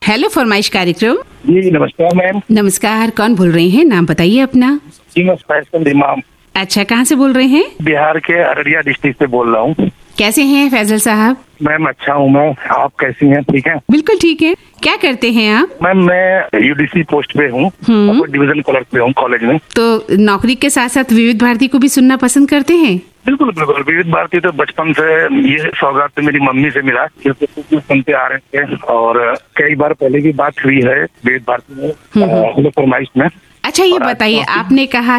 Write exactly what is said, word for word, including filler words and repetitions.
Hello फरमाइश कार्यक्रम। जी नमस्कार मैम। नमस्कार, कौन बोल रहे हैं? नाम बताइए अपना। जी मैं फैसल इमाम। अच्छा, कहाँ से बोल रहे हैं? बिहार के अररिया डिस्ट्रिक्ट से बोल रहा हूँ। कैसे हैं फैजल साहब? मैम अच्छा हूँ मैं, आप कैसी हैं? ठीक है, बिल्कुल ठीक है। क्या करते हैं आप? मैम मैं यूडीसी पोस्ट पे हूँ, डिवीजन क्लर्क पे हूँ कॉलेज में। तो नौकरी के साथ साथ विविध भारती को भी सुनना पसंद करते हैं? बिल्कुल बिल्कुल, विविध भारती तो बचपन से, ये सौगात तो मेरी मम्मी से मिला, क्योंकि सुनते आ रहे थे और कई बार पहले भी बात हुई है विविध भारती में फरमाइश में। अच्छा, ये बताइए, आपने कहा